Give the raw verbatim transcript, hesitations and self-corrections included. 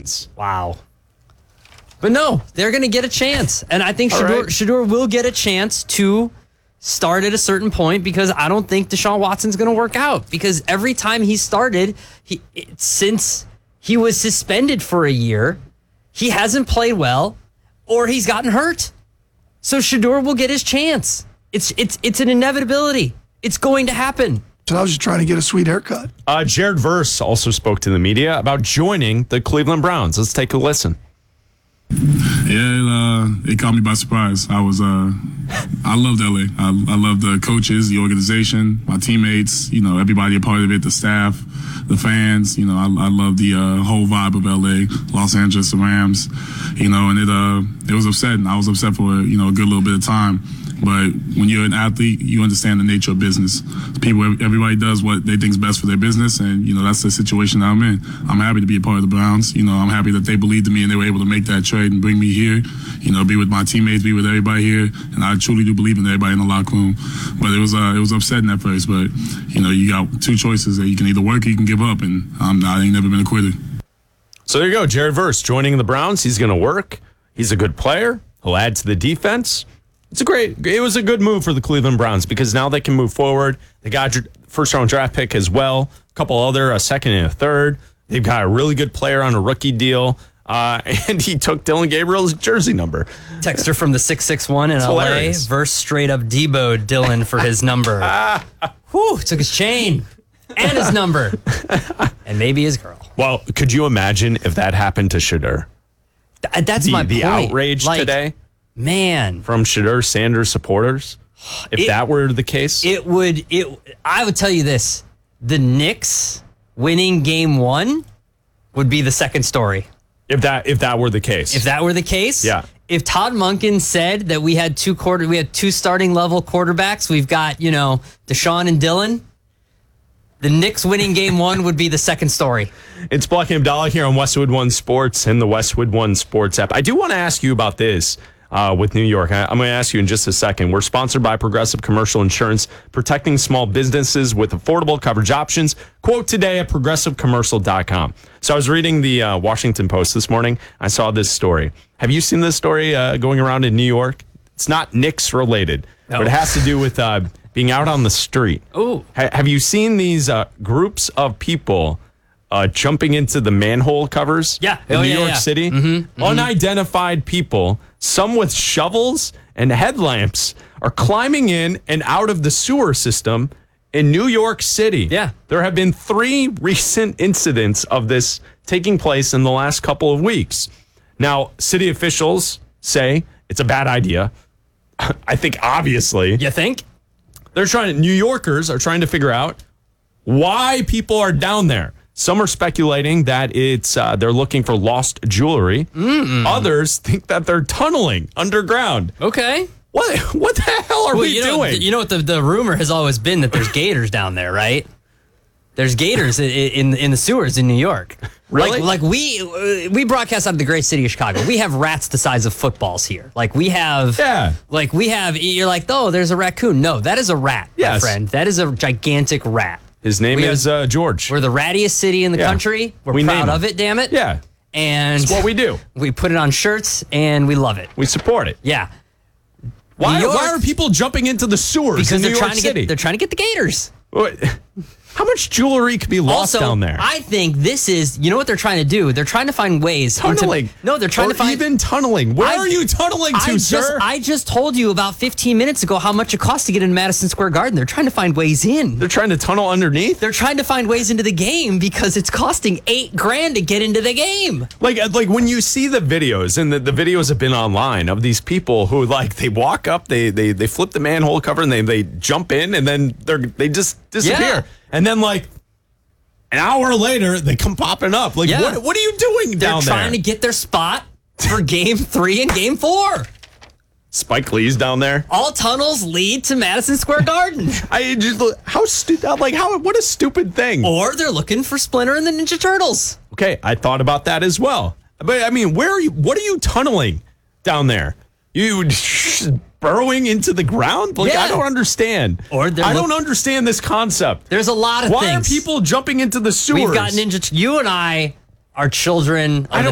Watkins. Wow. But no, they're going to get a chance. And I think Shedeur, right. Shedeur will get a chance to start at a certain point because I don't think Deshaun Watson's going to work out. Because every time he started, he it, since he was suspended for a year, he hasn't played well or he's gotten hurt. So Shedeur will get his chance. It's it's it's an inevitability. It's going to happen. So I was just trying to get a sweet haircut. Uh, Jared Verse also spoke to the media about joining the Cleveland Browns. Let's take a listen. Yeah, it, uh, it caught me by surprise. I was, uh, I loved L A. I, I loved the coaches, the organization, my teammates, you know, everybody a part of it, the staff, the fans. You know, I, I love the uh, whole vibe of L A, Los Angeles, the Rams. You know, and it, uh, it was upsetting. I was upset for you know a good little bit of time. But when you're an athlete, you understand the nature of business. People, everybody does what they think is best for their business, and you know that's the situation that I'm in. I'm happy to be a part of the Browns. You know, I'm happy that they believed in me and they were able to make that trade and bring me here. You know, be with my teammates, be with everybody here, and I truly do believe in everybody in the locker room. But it was uh, it was upsetting at first. But you know, you got two choices: that you can either work or you can give up, and I'm not, I ain't never been a quitter. So there you go, Jared Verse joining the Browns. He's going to work. He's a good player. He'll add to the defense. It's a great. It was a good move for the Cleveland Browns because now they can move forward. They got your first round draft pick as well. A couple other, a second and a third. They've got a really good player on a rookie deal, uh, and he took Dylan Gabriel's jersey number. Texter from the six six one in It's L A. hilarious. Verse straight up Debo'd Dylan for his number. Whew, took his chain and his number. And maybe his girl. Well, could you imagine if that happened to Shedeur? Th- that's The, my the point. outrage Like, today Man, from Shedeur Sanders supporters. If It- that were the case, it would. It. I would tell you this: the Knicks winning Game One would be the second story. if that if that were the case, If that were the case, Yeah. If Todd Monken said that we had two quarter, we had two starting level quarterbacks. We've got you know Deshaun and Dylan. The Knicks winning Game One would be the second story. It's Black and Abdallah here on Westwood One Sports and the Westwood One Sports app. I do want to ask you about this. Uh, with New York. I, I'm going to ask you in just a second. We're sponsored by Progressive Commercial Insurance, protecting small businesses with affordable coverage options. Quote today at progressive commercial dot com. So I was reading the uh, Washington Post this morning. I saw this story. Have you seen this story uh, going around in New York? It's not Knicks related, No. but it has to do with uh, being out on the street. Ooh. Ha- have you seen these uh, groups of people uh, jumping into the manhole covers Yeah. in Oh, New yeah, York yeah. City? Mm-hmm, Unidentified people, some with shovels and headlamps, are climbing in and out of the sewer system in New York City. Yeah. There have been three recent incidents of this taking place in the last couple of weeks. Now, city officials say it's a bad idea. I think obviously You think? they're trying to, New Yorkers are trying to figure out why people are down there. Some are speculating that it's uh, they're looking for lost jewelry. Mm-mm. Others think that they're tunneling underground. Okay. What what the hell are Well, we you know, doing? You know what the, the rumor has always been that there's gators down there, right? There's gators in, in in the sewers in New York. Really? Like, like we uh, we broadcast out of the great city of Chicago. We have rats the size of footballs here. Like we have, Yeah. Like we have. You're like, oh, there's a raccoon. No, that is a rat, my Yes. friend. That is a gigantic rat. His name We is uh, George. We're the rattiest city in the Yeah. country. We're We name proud him. of it. Damn it. Yeah, And it's what we do. we put it on shirts and we love it. We support it. Yeah. Why, New York- why are people jumping into the sewers Because in New they're York trying to City? get they're trying to get the gators. What- How much jewelry could be lost Also, down there? I think this is, you know what they're trying to do? They're trying to find ways. into- tunneling. no, they're trying or to find. even tunneling. Where I- are you tunneling to, I just, sir? I just told you about fifteen minutes ago how much it costs to get into Madison Square Garden. They're trying to find ways in. They're trying to tunnel underneath. They're trying to find ways into the game because it's costing eight grand to get into the game. Like, like when you see the videos, and the, the videos have been online of these people who, like, they walk up, they they they flip the manhole cover, and they they jump in, and then they're they just disappear, Yeah. and then like an hour later they come popping up. Like, Yeah. what what are you doing They're down trying there? to get their spot for game three and game four. Spike Lee's down there. All tunnels lead to Madison Square Garden. I just how stupid. Like, how what a stupid thing. Or they're looking for Splinter and the Ninja Turtles. Okay, I thought about that as well. But I mean, where are you? What are you tunneling down there? You burrowing into the ground? Like, Yeah. I don't understand. Or they're I look- don't understand this concept. There's a lot of Why things. are people jumping into the sewers? We've got Ninja. You and I are children of I the